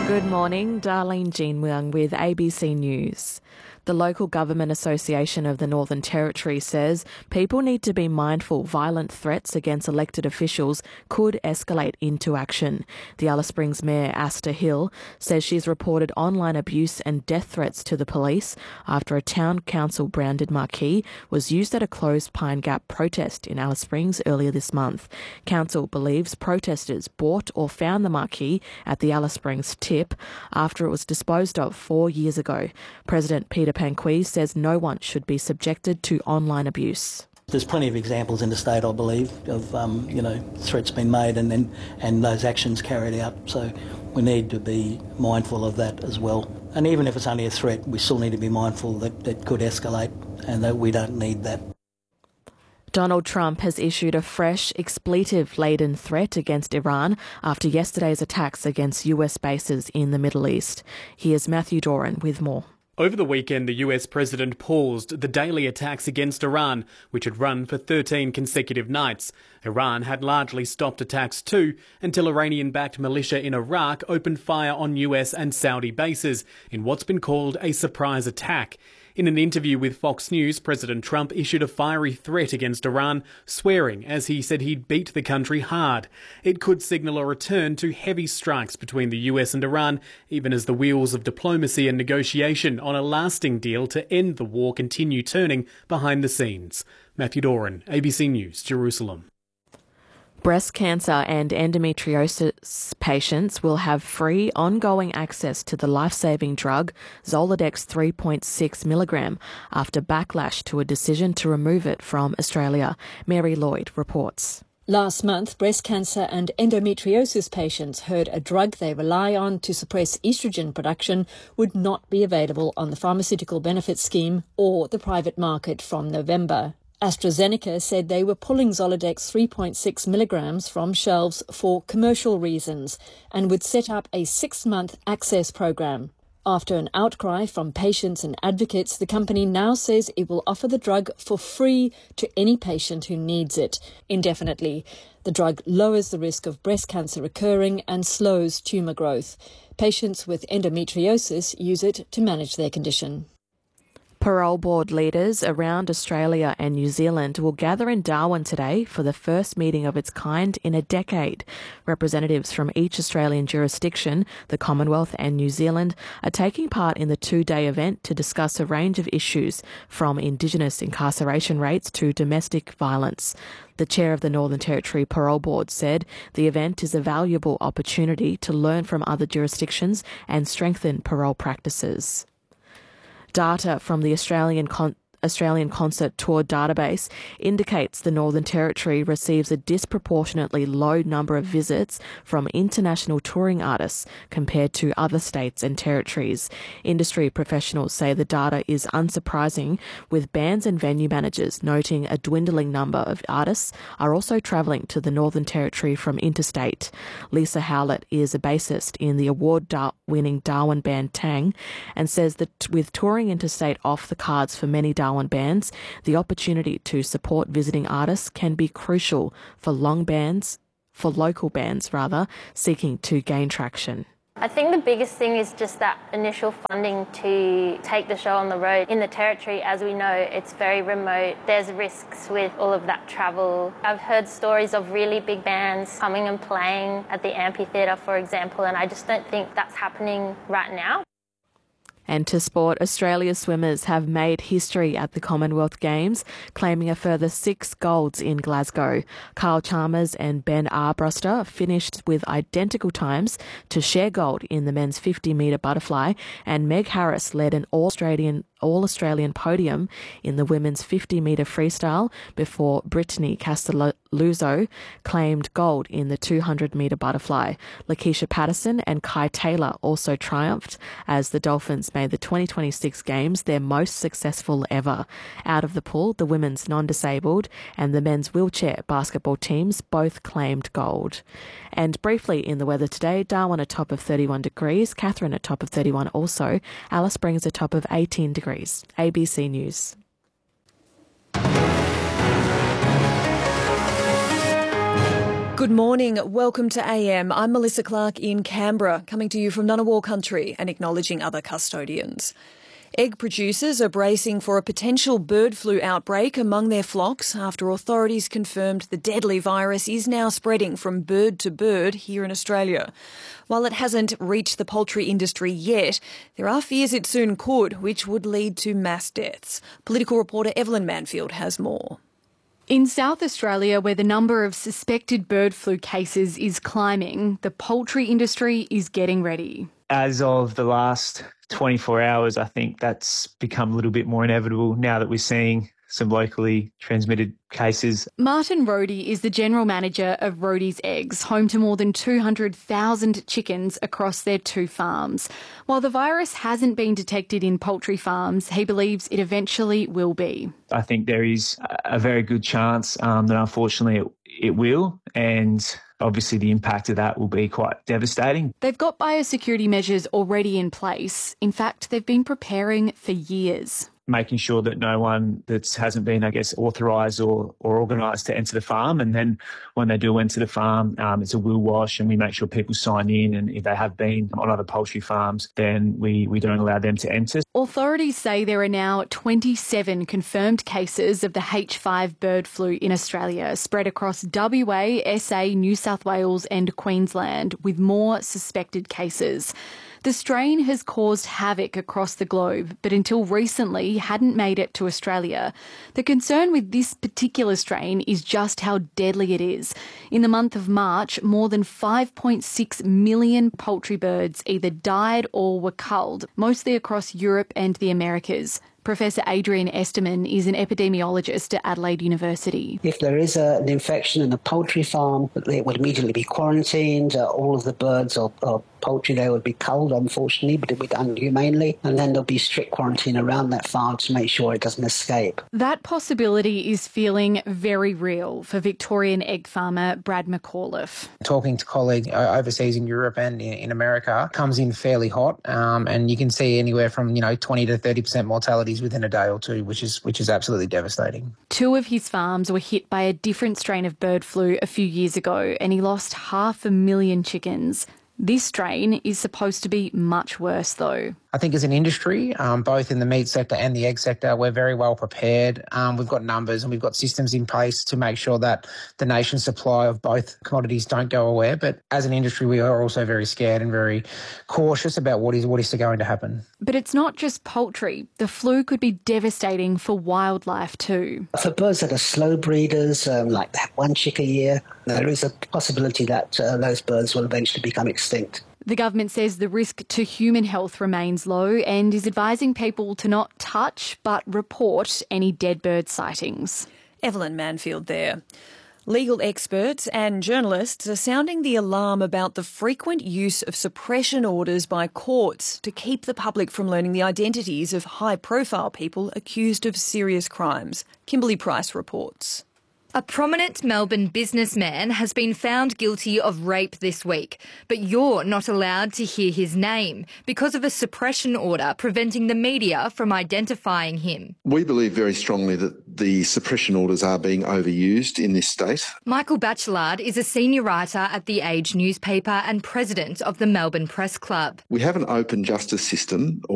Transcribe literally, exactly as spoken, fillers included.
Good morning, Darlene Jean Muang with A B C News. The Local Government Association of the Northern Territory says people need to be mindful violent threats against elected officials could escalate into action. The Alice Springs Mayor, Asta Hill, says she's reported online abuse and death threats to the police after a town council branded marquee was used at a closed Pine Gap protest in Alice Springs earlier this month. Council believes protesters bought or found the marquee at the Alice Springs tip after it was disposed of four years ago. President Peter Panquis says no one should be subjected to online abuse. There's plenty of examples in the state, I believe, of um, you know threats being made and then and those actions carried out. So we need to be mindful of that as well. And even if it's only a threat, we still need to be mindful that it could escalate and that we don't need that. Donald Trump has issued a fresh expletive-laden threat against Iran after yesterday's attacks against U S bases in the Middle East. Here's Matthew Doran with more. Over the weekend, the U S president paused the daily attacks against Iran, which had run for thirteen consecutive nights. Iran had largely stopped attacks too, until Iranian-backed militia in Iraq opened fire on U S and Saudi bases in what's been called a surprise attack. In an interview with Fox News, President Trump issued a fiery threat against Iran, swearing as he said he'd beat the country hard. It could signal a return to heavy strikes between the U S and Iran, even as the wheels of diplomacy and negotiation on a lasting deal to end the war continue turning behind the scenes. Matthew Doran, A B C News, Jerusalem. Breast cancer and endometriosis patients will have free ongoing access to the life-saving drug Zoladex three point six milligram after backlash to a decision to remove it from Australia. Mary Lloyd reports. Last month, breast cancer and endometriosis patients heard a drug they rely on to suppress estrogen production would not be available on the Pharmaceutical Benefits Scheme or the private market from November. AstraZeneca said they were pulling Zoladex three point six milligrams from shelves for commercial reasons and would set up a six-month access program. After an outcry from patients and advocates, the company now says it will offer the drug for free to any patient who needs it, indefinitely. The drug lowers the risk of breast cancer recurring and slows tumour growth. Patients with endometriosis use it to manage their condition. Parole board leaders around Australia and New Zealand will gather in Darwin today for the first meeting of its kind in a decade. Representatives from each Australian jurisdiction, the Commonwealth and New Zealand, are taking part in the two-day event to discuss a range of issues from Indigenous incarceration rates to domestic violence. The chair of the Northern Territory Parole Board said the event is a valuable opportunity to learn from other jurisdictions and strengthen parole practices. Data from the Australian Con- Australian Concert Tour database indicates the Northern Territory receives a disproportionately low number of visits from international touring artists compared to other states and territories. Industry professionals say the data is unsurprising, with bands and venue managers noting a dwindling number of artists are also travelling to the Northern Territory from interstate. Lisa Howlett is a bassist in the award-winning Darwin band Tang and says that with touring interstate off the cards for many Darwin bands, the opportunity to support visiting artists can be crucial for long bands, for local bands rather, seeking to gain traction. I think the biggest thing is just that initial funding to take the show on the road. In the Territory, as we know, it's very remote. There's risks with all of that travel. I've heard stories of really big bands coming and playing at the amphitheatre, for example, and I just don't think that's happening right now. And to sport, Australia's swimmers have made history at the Commonwealth Games, claiming a further six golds in Glasgow. Kyle Chalmers and Ben Arbruster finished with identical times to share gold in the men's fifty metre butterfly, and Meg Harris led an All-Australian All-Australian podium in the women's fifty metre freestyle before Brittany Castelluzzo claimed gold in the two hundred metre butterfly. Lakeisha Patterson and Kai Taylor also triumphed as the Dolphins made the twenty twenty-six Games their most successful ever. Out of the pool, the women's non-disabled and the men's wheelchair basketball teams both claimed gold. And briefly in the weather today, Darwin a top of thirty-one degrees, Katherine a top of thirty-one also, Alice Springs a top of eighteen degrees. A B C News. Good morning. Welcome to A M. I'm Melissa Clark in Canberra, coming to you from Ngunnawal country and acknowledging other custodians. Egg producers are bracing for a potential bird flu outbreak among their flocks after authorities confirmed the deadly virus is now spreading from bird to bird here in Australia. While it hasn't reached the poultry industry yet, there are fears it soon could, which would lead to mass deaths. Political reporter Evelyn Manfield has more. In South Australia, where the number of suspected bird flu cases is climbing, the poultry industry is getting ready. As of the last twenty-four hours, I think that's become a little bit more inevitable now that we're seeing some locally transmitted cases. Martin Rohde is the general manager of Rohde's Eggs, home to more than two hundred thousand chickens across their two farms. While the virus hasn't been detected in poultry farms, he believes it eventually will be. I think there is a very good chance um, that unfortunately it, it will, and obviously the impact of that will be quite devastating. They've got biosecurity measures already in place. In fact, they've been preparing for years. Making sure that no one that hasn't been, I guess, authorised or, or organised to enter the farm. And then when they do enter the farm, um, it's a will wash and we make sure people sign in. And if they have been on other poultry farms, then we, we don't allow them to enter. Authorities say there are now twenty-seven confirmed cases of the H five bird flu in Australia, spread across W A, S A, New South Wales and Queensland, with more suspected cases. The strain has caused havoc across the globe, but until recently hadn't made it to Australia. The concern with this particular strain is just how deadly it is. In the month of March, more than five point six million poultry birds either died or were culled, mostly across Europe and the Americas. Professor Adrian Esterman is an epidemiologist at Adelaide University. If there is a, an infection in a poultry farm, they would immediately be quarantined. Uh, all of the birds or, or poultry there would be culled, unfortunately, but it would be done humanely. And then there'll be strict quarantine around that farm to make sure it doesn't escape. That possibility is feeling very real for Victorian egg farmer Brad McAuliffe. Talking to colleagues overseas in Europe and in America comes in fairly hot, um, and you can see anywhere from, you know, twenty to thirty percent mortality within a day or two, which is which is absolutely devastating. Two of his farms were hit by a different strain of bird flu a few years ago, and he lost half a million chickens. This strain is supposed to be much worse, though. I think as an industry, um, both in the meat sector and the egg sector, we're very well prepared. Um, we've got numbers and we've got systems in place to make sure that the nation's supply of both commodities don't go away. But as an industry, we are also very scared and very cautious about what is what is going to happen. But it's not just poultry. The flu could be devastating for wildlife too. For birds that are slow breeders, um, like that one chick a year, there is a possibility that uh, those birds will eventually become extinct. The government says the risk to human health remains low and is advising people to not touch but report any dead bird sightings. Evelyn Manfield there. Legal experts and journalists are sounding the alarm about the frequent use of suppression orders by courts to keep the public from learning the identities of high-profile people accused of serious crimes. Kimberly Price reports. A prominent Melbourne businessman has been found guilty of rape this week, but you're not allowed to hear his name because of a suppression order preventing the media from identifying him. We believe very strongly that the suppression orders are being overused in this state. Michael Batchelard is a senior writer at The Age newspaper and president of the Melbourne Press Club. We have an open justice system,